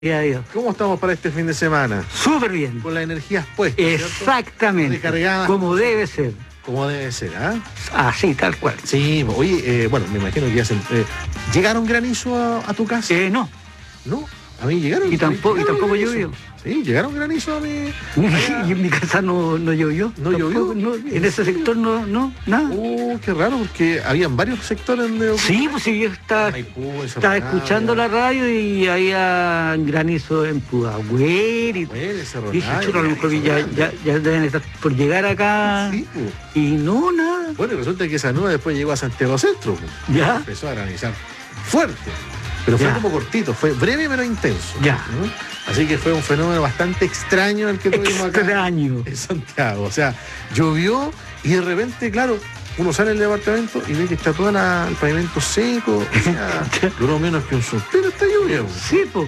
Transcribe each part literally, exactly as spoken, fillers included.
Dios. ¿Cómo estamos para este fin de semana? Súper bien. Con las energías puestas, Exactamente. Recargadas. Como debe ser. Como debe ser, ¿ah? ¿eh? Así, tal cual. Sí, oye, eh, bueno, me imagino que ya se... Eh, ¿Llegaron granizo a, a tu casa? Eh, no. No, a mí llegaron. Y tampoco, y tampoco llovió. Sí, llegaron granizo a mí. Y en mi casa no, no llovió. ¿No llovió? No, en ese sector no, no, nada. Oh, qué raro, porque habían varios sectores donde... Sí, pues sí, yo estaba, Maipú, estaba escuchando la radio y había granizo en Pudahuel y bueno, dije, chulo, a lo mejor ya, ya, ya deben estar por llegar acá. Sí, pues. Y no, nada. Bueno, resulta que esa nube después llegó a Santiago Centro. Pues. Ya. Empezó a granizar fuerte. Pero fue Ya. como cortito, fue breve pero intenso. Ya. ¿no? Así que fue un fenómeno bastante extraño el que tuvimos acá Extraño. en Santiago. O sea, llovió y de repente, claro, uno sale del departamento y ve que está todo el pavimento seco. O sea, duró menos que un suspiro esta lluvia. Sí, pues.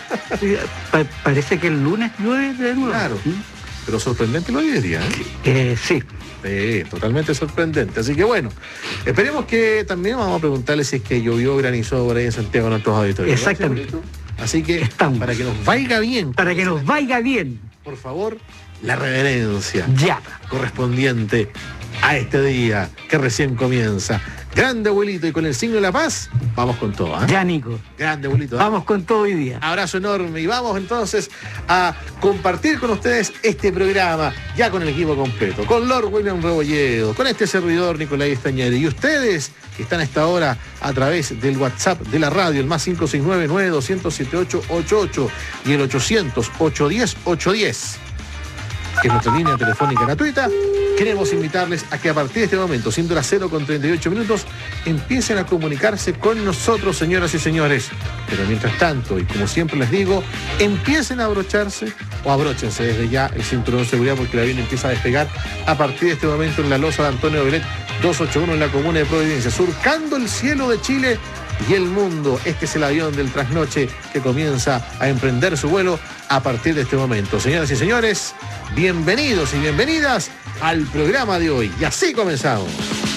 Pa parece que el lunes llueve de nuevo. Claro. ¿Mm? Pero sorprendente lo hoy día, ¿eh? Eh, sí. Sí, totalmente sorprendente. Así que bueno, esperemos que también vamos a preguntarle si es que llovió, granizó por ahí en Santiago en nuestros auditorios. Exactamente. Así que Estamos. para que nos vaya bien, Para que nos vaya bien. por favor, la reverencia Ya. correspondiente a este día que recién comienza. Grande abuelito, y con el signo de la paz, vamos con todo. ¿eh? Ya, Nico. Grande abuelito. ¿eh? Vamos con todo hoy día. Abrazo enorme y vamos entonces a compartir con ustedes este programa ya con el equipo completo, con Lord William Rebolledo, con este servidor Nicolás Estañeri y ustedes que están a esta hora a través del WhatsApp de la radio, el más cinco seis nueve, nueve dos cero siete ocho ocho ocho y el ochocientos, ochocientos diez, ochocientos diez, que es nuestra línea telefónica gratuita. Queremos invitarles a que a partir de este momento, siendo las cero con treinta y ocho minutos, empiecen a comunicarse con nosotros, señoras y señores. Pero mientras tanto, y como siempre les digo, empiecen a abrocharse o abróchense desde ya el cinturón de seguridad, porque el avión empieza a despegar a partir de este momento en la losa de Antonio Belet doscientos ochenta y uno en la comuna de Providencia, surcando el cielo de Chile y el mundo. Este es el avión del trasnoche que comienza a emprender su vuelo a partir de este momento. Señoras y señores, bienvenidos y bienvenidas al programa de hoy. Y así comenzamos.